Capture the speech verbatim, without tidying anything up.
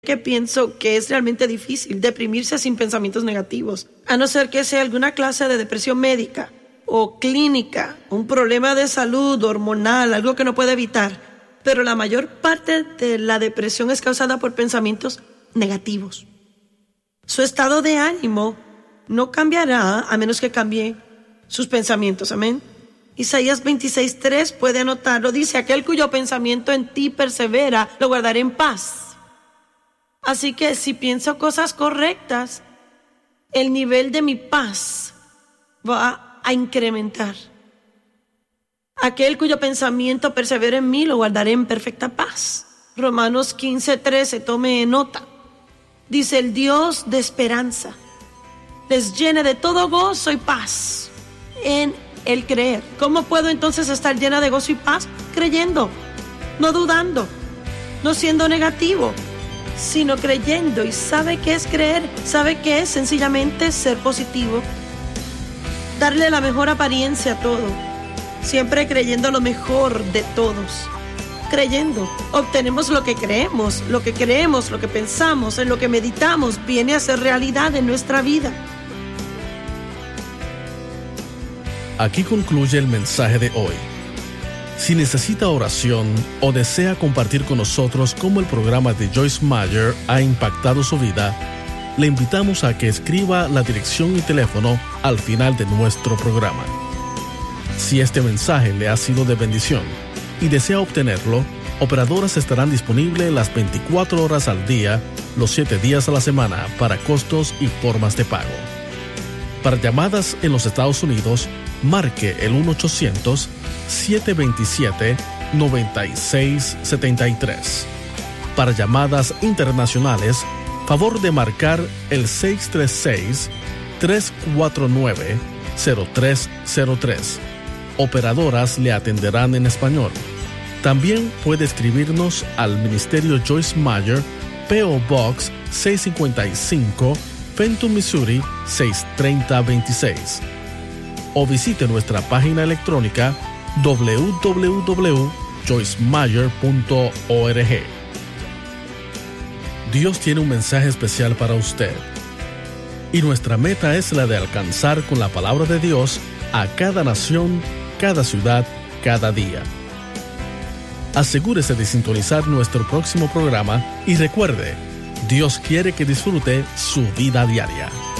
que pienso que es realmente difícil deprimirse sin pensamientos negativos, a no ser que sea alguna clase de depresión médica o clínica, un problema de salud hormonal, algo que no puede evitar. Pero la mayor parte de la depresión es causada por pensamientos negativos. Su estado de ánimo no cambiará a menos que cambie sus pensamientos. Amén. Isaías veintiséis tres puede anotarlo. Dice: aquel cuyo pensamiento en ti persevera, lo guardaré en paz. Así que si pienso cosas correctas, el nivel de mi paz va a incrementar. Aquel cuyo pensamiento persevera en mí, lo guardaré en perfecta paz. Romanos quince trece, tome nota. Dice: el Dios de esperanza les llene de todo gozo y paz en el creer. ¿Cómo puedo entonces estar llena de gozo y paz? Creyendo, no dudando, no siendo negativo, sino creyendo. ¿Y sabe qué es creer? ¿Sabe qué es? Sencillamente ser positivo, darle la mejor apariencia a todo, siempre creyendo lo mejor de todos. Creyendo, obtenemos lo que creemos, lo que creemos, lo que pensamos, en lo que meditamos, viene a ser realidad en nuestra vida. Aquí concluye el mensaje de hoy. Si necesita oración o desea compartir con nosotros cómo el programa de Joyce Meyer ha impactado su vida, le invitamos a que escriba la dirección y teléfono al final de nuestro programa. Si este mensaje le ha sido de bendición y desea obtenerlo, operadoras estarán disponibles las veinticuatro horas al día, los siete días a la semana, para costos y formas de pago. Para llamadas en los Estados Unidos, marque el uno ochocientos, siete dos siete, nueve seis siete tres. Para llamadas internacionales, favor de marcar el seis tres seis, tres cuatro nueve, cero tres cero tres. Operadoras le atenderán en español. También puede escribirnos al Ministerio Joyce Meyer, P O Box seiscientos cincuenta y cinco, Fenton, Missouri seis tres cero dos seis. O visite nuestra página electrónica doble u doble u doble u punto joyce meyer punto org. Dios tiene un mensaje especial para usted. Y nuestra meta es la de alcanzar con la palabra de Dios a cada nación, cada ciudad, cada día. Asegúrese de sintonizar nuestro próximo programa y recuerde, Dios quiere que disfrute su vida diaria.